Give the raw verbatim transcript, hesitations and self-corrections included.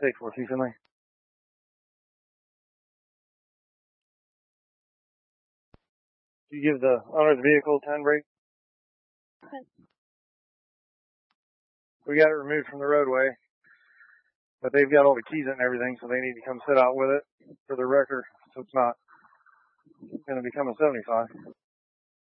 take for you, Finley. You give the owner of the vehicle a handbrake. We got it removed from the roadway, but they've got all the keys and everything, so they need to come sit out with it for the record, so it's not going to become a seventy-five.